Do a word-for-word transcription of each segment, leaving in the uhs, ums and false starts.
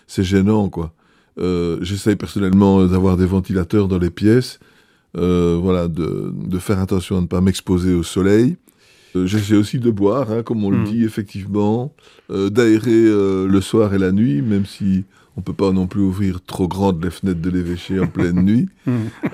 c'est gênant, quoi. Euh, j'essaye personnellement d'avoir des ventilateurs dans les pièces, euh, voilà, de, de faire attention à ne pas m'exposer au soleil. Euh, j'essaie aussi de boire, hein, comme on mmh. le dit, effectivement, euh, d'aérer euh, le soir et la nuit, même si on ne peut pas non plus ouvrir trop grandes les fenêtres de l'évêché en pleine nuit. Mmh.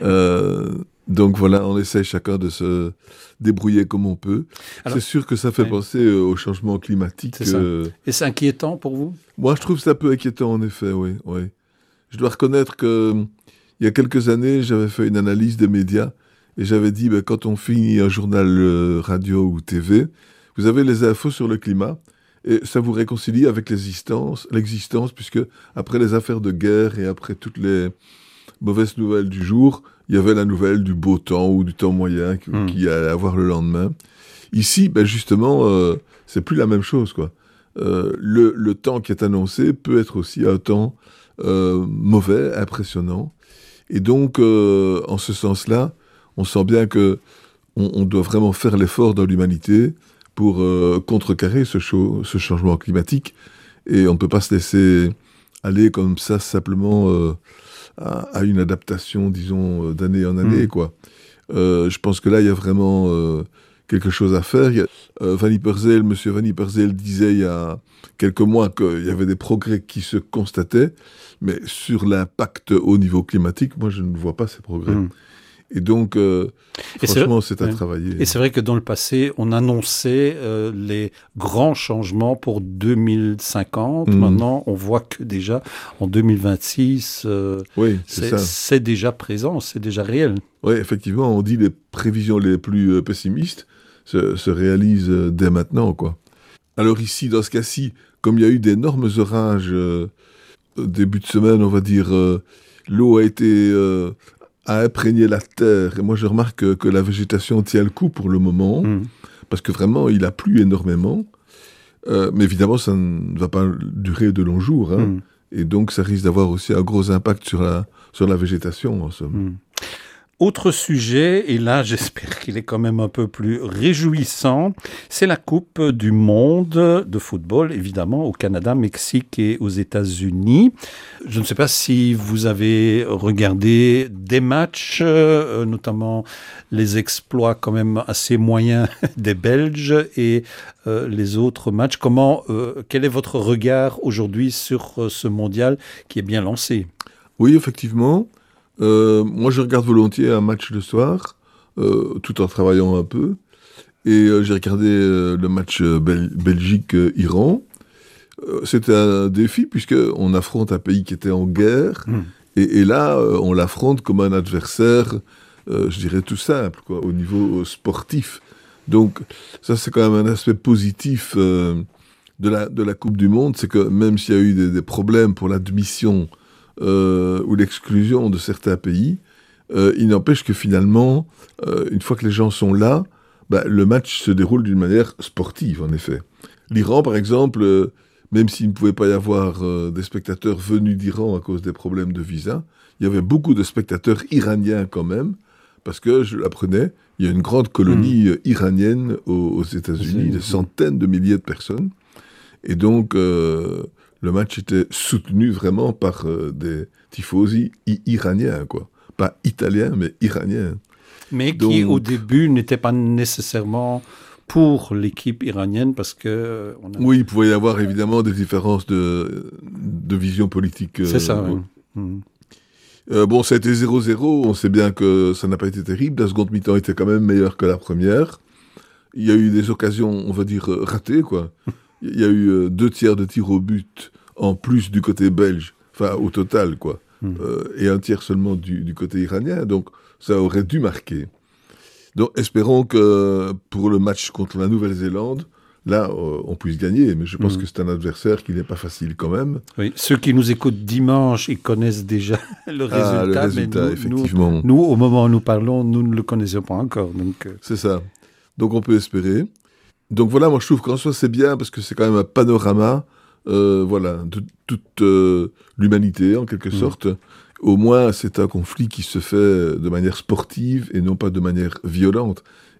Euh, donc voilà, on essaie chacun de se débrouiller comme on peut. Alors, c'est sûr que ça fait ouais. penser au changement climatique. C'est euh... ça. Et c'est inquiétant pour vous ? Moi, je trouve ça un peu inquiétant, en effet, oui. oui. Je dois reconnaître qu'il y a quelques années, j'avais fait une analyse des médias et j'avais dit, ben, quand on finit un journal euh, radio ou T V, vous avez les infos sur le climat et ça vous réconcilie avec l'existence, l'existence puisque après les affaires de guerre et après toutes les mauvaises nouvelles du jour, il y avait la nouvelle du beau temps ou du temps moyen qui, mmh. qui allait avoir le lendemain. Ici, ben justement, euh, c'est plus la même chose, quoi. Euh, le, le temps qui est annoncé peut être aussi un temps euh, mauvais, impressionnant. Et donc, euh, en ce sens-là, on sent bien que on, on doit vraiment faire l'effort dans l'humanité pour euh, contrecarrer ce, cho- ce changement climatique. Et on ne peut pas se laisser aller comme ça simplement euh, à, à une adaptation, disons, d'année en année, mmh. quoi. Euh, je pense que là, il y a vraiment euh, quelque chose à faire. Il y a, euh, Van Ypersel, monsieur Van Ypersel disait il y a quelques mois qu'il y avait des progrès qui se constataient, mais sur l'impact au niveau climatique, moi, je ne vois pas ces progrès. Mmh. Et donc, euh, et franchement, c'est, c'est à ouais. travailler. Et c'est vrai que dans le passé, on annonçait euh, les grands changements pour deux mille cinquante. Mmh. Maintenant, on voit que déjà, en deux mille vingt-six, euh, oui, c'est, c'est, ça. c'est déjà présent, c'est déjà réel. Oui, effectivement, on dit les prévisions les plus euh, pessimistes se, se réalisent euh, dès maintenant, quoi. Alors ici, dans ce cas-ci, comme il y a eu d'énormes orages euh, début de semaine, on va dire, euh, l'eau a été... Euh, a imprégné la terre. Et moi, je remarque que, que la végétation tient le coup pour le moment, mmh. parce que vraiment, il a plu énormément. Euh, mais évidemment, ça ne va pas durer de longs jours. Hein. Mmh. Et donc, ça risque d'avoir aussi un gros impact sur la, sur la végétation, en somme. Mmh. Autre sujet, et là j'espère qu'il est quand même un peu plus réjouissant, c'est la Coupe du Monde de football, évidemment, au Canada, Mexique et aux États-Unis. Je ne sais pas si vous avez regardé des matchs, euh, notamment les exploits quand même assez moyens des Belges et euh, les autres matchs. Comment, euh, quel est votre regard aujourd'hui sur euh, ce mondial qui est bien lancé ? Oui, effectivement. Euh, moi, je regarde volontiers un match le soir, euh, tout en travaillant un peu. Et euh, j'ai regardé euh, le match euh, Bel- Belgique-Iran. Euh, c'était un défi, puisqu'on affronte un pays qui était en guerre. Mmh. Et, et là, euh, on l'affronte comme un adversaire, euh, je dirais, tout simple, quoi, au niveau sportif. Donc, ça, c'est quand même un aspect positif euh, de, la, de la Coupe du Monde. C'est que même s'il y a eu des, des problèmes pour l'admission Euh, ou l'exclusion de certains pays, euh, il n'empêche que finalement, euh, une fois que les gens sont là, bah, le match se déroule d'une manière sportive, en effet. L'Iran, par exemple, euh, même s'il ne pouvait pas y avoir euh, des spectateurs venus d'Iran à cause des problèmes de visa, il y avait beaucoup de spectateurs iraniens quand même, parce que, je l'apprenais, il y a une grande colonie mmh. iranienne aux, aux États-Unis, des centaines de milliers de personnes, et donc... Euh, le match était soutenu vraiment par euh, des tifosi i- iraniens, quoi. Pas italiens, mais iraniens. Mais Donc, qui, au début, n'étaient pas nécessairement pour l'équipe iranienne, parce que... On a... Oui, il pouvait y avoir évidemment des différences de, de vision politique. Euh, C'est ça, oui. Mmh. Euh, bon, ça a été zéro zéro, on sait bien que ça n'a pas été terrible. La seconde mi-temps était quand même meilleure que la première. Il y a eu des occasions, on va dire, ratées, quoi. Il y a eu euh, deux tiers de tirs au but en plus du côté belge, enfin au total, quoi, mmh. euh, et un tiers seulement du, du côté iranien, donc ça aurait dû marquer. Donc espérons que pour le match contre la Nouvelle-Zélande, là, euh, on puisse gagner, mais je pense mmh. que c'est un adversaire qui n'est pas facile quand même. Oui, ceux qui nous écoutent dimanche, ils connaissent déjà le résultat, ah, le résultat mais nous, effectivement. Nous, nous, au moment où nous parlons, nous ne le connaissions pas encore. Donc... C'est ça. Donc on peut espérer. Donc voilà, moi je trouve qu'en soi c'est bien parce que c'est quand même un panorama euh, voilà, de toute euh, l'humanité en quelque mmh. sorte. Au moins c'est un conflit qui se fait de manière sportive et non pas de manière violente.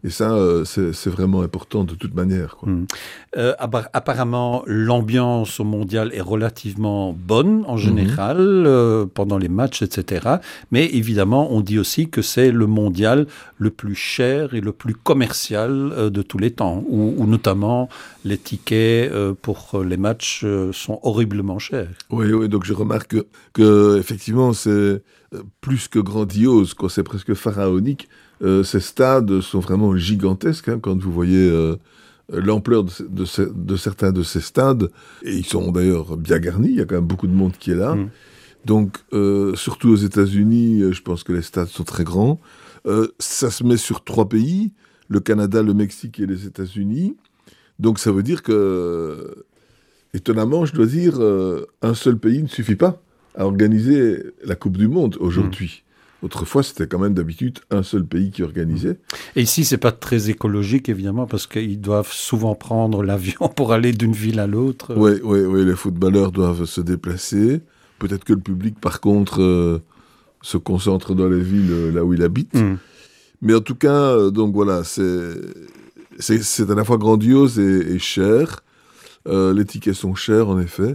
Et ça, euh, c'est, c'est vraiment important de toute manière, quoi. Mmh. Euh, apparemment, l'ambiance au mondial est relativement bonne en général, mmh. euh, pendant les matchs, et cetera. Mais évidemment, on dit aussi que c'est le mondial le plus cher et le plus commercial euh, de tous les temps, où, où notamment les tickets euh, pour les matchs euh, sont horriblement chers. Oui, oui, donc je remarque que, que effectivement, c'est plus que grandiose, quoi. C'est presque pharaonique. Euh, ces stades sont vraiment gigantesques, hein, quand vous voyez euh, l'ampleur de, de, de certains de ces stades. Et ils sont d'ailleurs bien garnis, il y a quand même beaucoup de monde qui est là. Mmh. Donc, euh, surtout aux États-Unis, je pense que les stades sont très grands. Euh, ça se met sur trois pays, le Canada, le Mexique et les États-Unis. Donc ça veut dire que, étonnamment, je dois dire, euh, un seul pays ne suffit pas à organiser la Coupe du Monde aujourd'hui. Mmh. Autrefois, c'était quand même d'habitude un seul pays qui organisait. Et ici, c'est pas très écologique, évidemment, parce qu'ils doivent souvent prendre l'avion pour aller d'une ville à l'autre. Oui, oui, oui, les footballeurs doivent se déplacer. Peut-être que le public, par contre, euh, se concentre dans les villes euh, là où il habite. Mmh. Mais en tout cas, euh, donc voilà, c'est, c'est, c'est à la fois grandiose et, et cher. Euh, les tickets sont chers, en effet.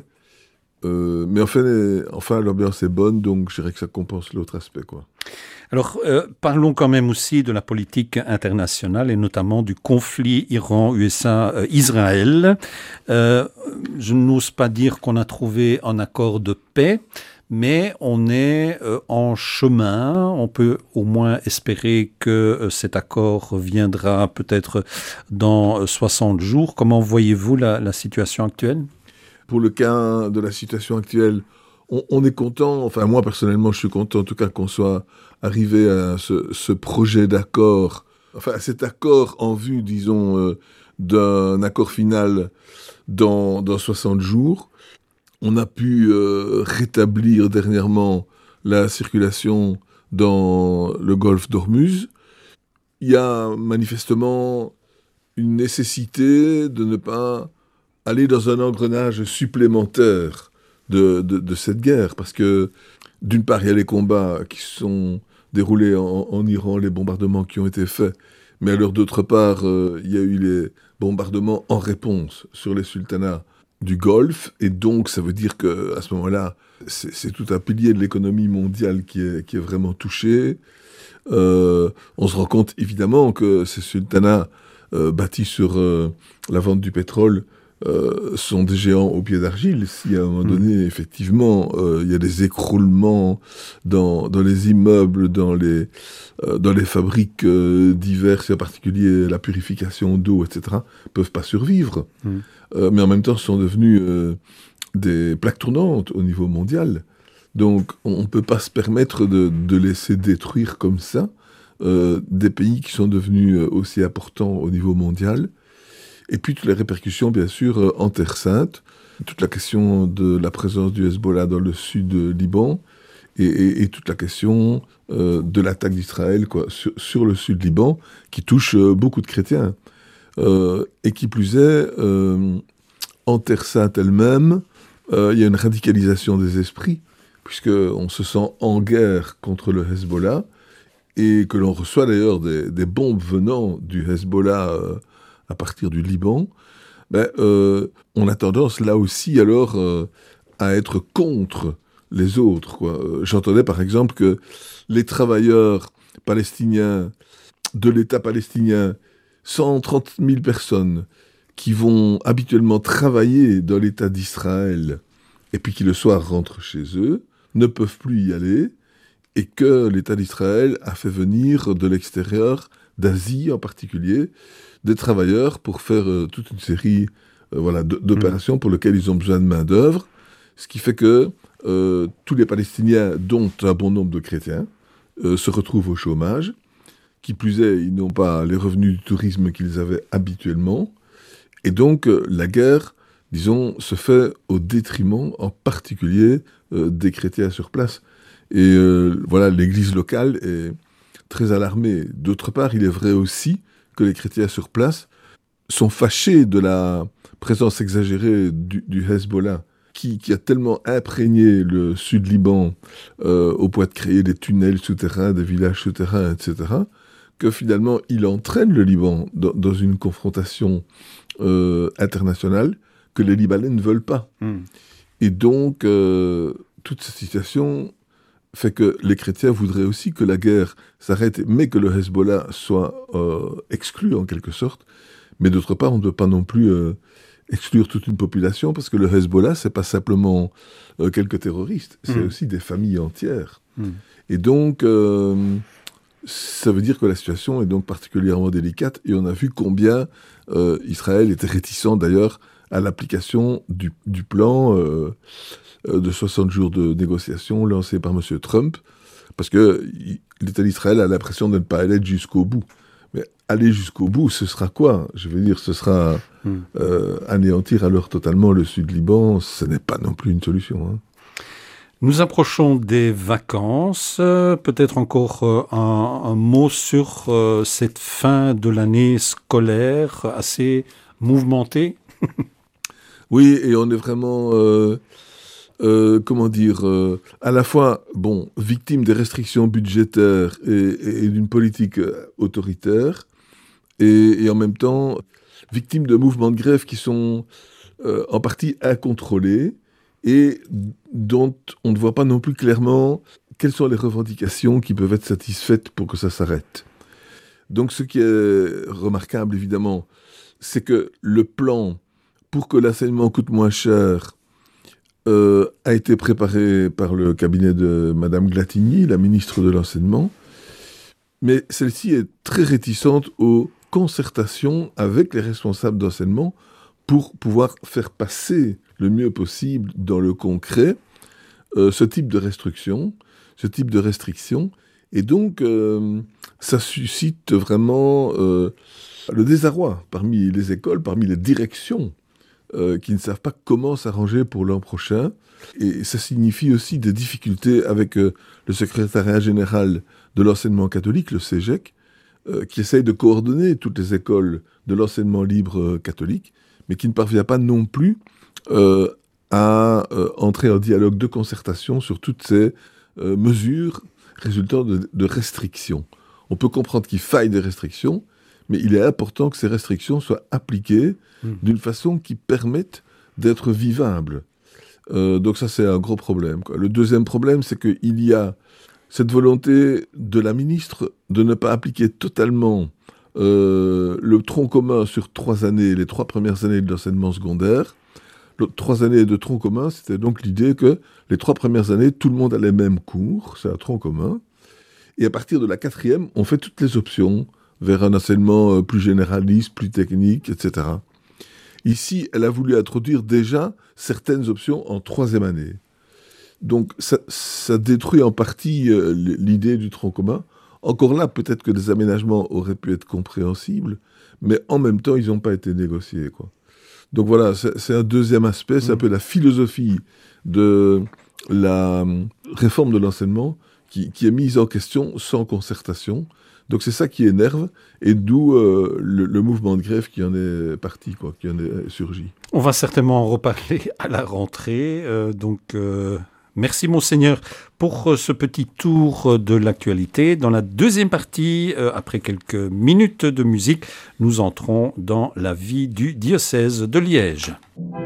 Euh, mais enfin, les, enfin, l'ambiance est bonne, donc je dirais que ça compense l'autre aspect, quoi. Alors, euh, parlons quand même aussi de la politique internationale et notamment du conflit Iran-U S A-Israël. Euh, je n'ose pas dire qu'on a trouvé un accord de paix, mais on est euh, en chemin. On peut au moins espérer que euh, cet accord viendra peut-être dans euh, soixante jours. Comment voyez-vous la, la situation actuelle ? Pour le cas de la situation actuelle, on, on est content, enfin moi personnellement je suis content en tout cas qu'on soit arrivé à ce, ce projet d'accord, enfin à cet accord en vue, disons, euh, d'un accord final dans, dans soixante jours. On a pu euh, rétablir dernièrement la circulation dans le golfe d'Ormuz. Il y a manifestement une nécessité de ne pas aller dans un engrenage supplémentaire de, de, de cette guerre, parce que d'une part, il y a les combats qui sont déroulés en, en Iran, les bombardements qui ont été faits, mais alors d'autre part, euh, il y a eu les bombardements en réponse sur les sultanats du Golfe, et donc ça veut dire qu'à ce moment-là, c'est, c'est tout un pilier de l'économie mondiale qui est, qui est vraiment touché. Euh, on se rend compte évidemment que ces sultanats euh, bâtis sur euh, la vente du pétrole Euh, sont des géants au pied d'argile. Si à un moment donné, mmh. effectivement, euh, il y a des écroulements dans, dans les immeubles, dans les, euh, dans les fabriques euh, diverses, et en particulier la purification d'eau, et cetera, peuvent pas survivre. Mmh. Euh, mais en même temps, ce sont devenus euh, des plaques tournantes au niveau mondial. Donc, on ne peut pas se permettre de, de laisser détruire comme ça euh, des pays qui sont devenus aussi importants au niveau mondial. Et puis toutes les répercussions, bien sûr, euh, en Terre Sainte, toute la question de la présence du Hezbollah dans le sud Liban, et, et, et toute la question euh, de l'attaque d'Israël quoi, sur, sur le sud Liban, qui touche euh, beaucoup de chrétiens. Euh, et qui plus est, euh, en Terre Sainte elle-même, euh, il y a une radicalisation des esprits, puisqu'on se sent en guerre contre le Hezbollah, et que l'on reçoit d'ailleurs des, des bombes venant du Hezbollah euh, à partir du Liban, ben, euh, on a tendance là aussi alors euh, à être contre les autres, quoi. Euh, j'entendais par exemple que les travailleurs palestiniens de l'État palestinien, cent trente mille personnes qui vont habituellement travailler dans l'État d'Israël et puis qui le soir rentrent chez eux, ne peuvent plus y aller, et que l'État d'Israël a fait venir de l'extérieur, d'Asie en particulier, des travailleurs pour faire euh, toute une série euh, voilà, d'opérations pour lesquelles ils ont besoin de main-d'œuvre, ce qui fait que euh, tous les Palestiniens, dont un bon nombre de chrétiens, euh, se retrouvent au chômage. Qui plus est, ils n'ont pas les revenus du tourisme qu'ils avaient habituellement. Et donc, euh, la guerre, disons, se fait au détriment, en particulier, euh, des chrétiens sur place. Et euh, voilà, l'église locale est très alarmée. D'autre part, il est vrai aussi que les chrétiens sur place sont fâchés de la présence exagérée du, du Hezbollah, qui, qui a tellement imprégné le sud Liban euh, au point de créer des tunnels souterrains, des villages souterrains, et cetera, que finalement, il entraîne le Liban dans, dans une confrontation euh, internationale que les Libanais ne veulent pas. Mm. Et donc, euh, toute cette situation fait que les chrétiens voudraient aussi que la guerre s'arrête, mais que le Hezbollah soit euh, exclu en quelque sorte. Mais d'autre part, on ne peut pas non plus euh, exclure toute une population, parce que le Hezbollah, c'est pas simplement euh, quelques terroristes, c'est mmh. aussi des familles entières. Mmh. Et donc, euh, ça veut dire que la situation est donc particulièrement délicate, et on a vu combien euh, Israël était réticent d'ailleurs à l'application du, du plan euh, de soixante jours de négociation lancé par M. Trump, parce que l'État d'Israël a l'impression de ne pas aller jusqu'au bout. Mais aller jusqu'au bout, ce sera quoi ? Je veux dire, ce sera mmh. euh, anéantir alors totalement le Sud-Liban, ce n'est pas non plus une solution. Hein. Nous approchons des vacances. Euh, peut-être encore euh, un, un mot sur euh, cette fin de l'année scolaire assez mouvementée. Oui, et on est vraiment, euh, euh, comment dire, euh, à la fois, bon, victime des restrictions budgétaires et, et, et d'une politique autoritaire, et, et en même temps, victime de mouvements de grève qui sont euh, en partie incontrôlés et dont on ne voit pas non plus clairement quelles sont les revendications qui peuvent être satisfaites pour que ça s'arrête. Donc ce qui est remarquable, évidemment, c'est que le plan pour que l'enseignement coûte moins cher euh, a été préparé par le cabinet de Madame Glatigny, la ministre de l'Enseignement, mais celle-ci est très réticente aux concertations avec les responsables d'enseignement pour pouvoir faire passer le mieux possible dans le concret euh, ce type de restriction, ce type de restriction, et donc euh, ça suscite vraiment euh, le désarroi parmi les écoles, parmi les directions euh, qui ne savent pas comment s'arranger pour l'an prochain, et ça signifie aussi des difficultés avec euh, le secrétariat général de l'enseignement catholique, le C E G E C, euh, qui essaye de coordonner toutes les écoles de l'enseignement libre euh, catholique, mais qui ne parvient pas non plus euh, à euh, entrer en dialogue de concertation sur toutes ces euh, mesures résultant de, de restrictions. On peut comprendre qu'il faille des restrictions, mais il est important que ces restrictions soient appliquées mmh. d'une façon qui permette d'être vivables. Euh, donc ça, c'est un gros problème, quoi. Le deuxième problème, c'est qu'il y a cette volonté de la ministre de ne pas appliquer totalement euh, le tronc commun sur trois années, les trois premières années de l'enseignement secondaire. Le, trois années de tronc commun, c'était donc l'idée que les trois premières années, tout le monde a les mêmes cours, c'est un tronc commun. Et à partir de la quatrième, on fait toutes les options vers un enseignement plus généraliste, plus technique, et cetera. Ici, elle a voulu introduire déjà certaines options en troisième année. Donc, ça, ça détruit en partie euh, l'idée du tronc commun. Encore là, peut-être que des aménagements auraient pu être compréhensibles, mais en même temps, ils n'ont pas été négociés, quoi. Donc voilà, c'est, c'est un deuxième aspect, c'est un peu la philosophie de la réforme de l'enseignement qui, qui est mise en question sans concertation. Donc c'est ça qui énerve, et d'où euh, le, le mouvement de grève qui en est parti, quoi, qui en est surgi. On va certainement en reparler à la rentrée, euh, donc euh, merci Monseigneur pour euh, ce petit tour de l'actualité. Dans la deuxième partie, euh, après quelques minutes de musique, nous entrons dans la vie du diocèse de Liège.